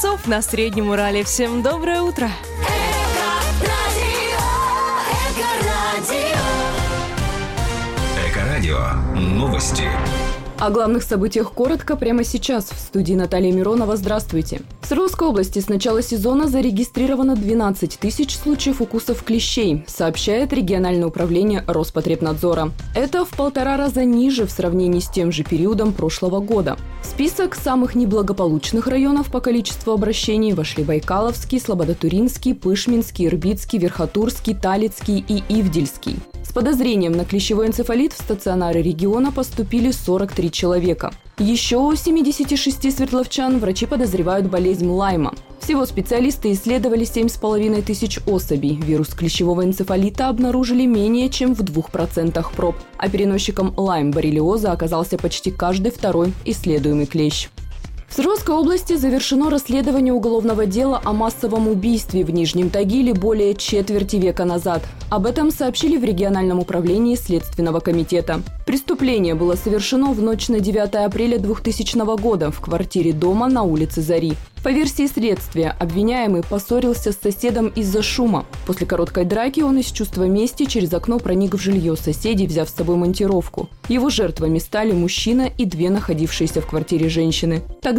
На Среднем Урале. Всем доброе утро! Эко-радио. Новости. О главных событиях коротко прямо сейчас. В студии Наталья Миронова. Здравствуйте. В Свердловской области с начала сезона зарегистрировано 12 тысяч случаев укусов клещей, сообщает региональное управление Роспотребнадзора. Это в 1,5 раза ниже в сравнении с тем же периодом прошлого года. В список самых неблагополучных районов по количеству обращений вошли Байкаловский, Слободотуринский, Пышминский, Ирбитский, Верхотурский, Талицкий и Ивдельский. С подозрением на клещевой энцефалит в стационары региона поступили 43 человека. Еще у 76 свердловчан врачи подозревают болезнь Лайма. Всего специалисты исследовали 7,5 тысяч особей. Вирус клещевого энцефалита обнаружили менее чем в 2% проб. А переносчиком лайм-боррелиоза оказался почти каждый второй исследуемый клещ. В Свердловской области завершено расследование уголовного дела о массовом убийстве в Нижнем Тагиле более четверти века назад. Об этом сообщили в региональном управлении Следственного комитета. Преступление было совершено в ночь на 9 апреля 2000 года в квартире дома на улице Зари. По версии следствия, обвиняемый поссорился с соседом из-за шума. После короткой драки он из чувства мести через окно проник в жилье соседей, взяв с собой монтировку. Его жертвами стали мужчина и 2 находившиеся в квартире женщины.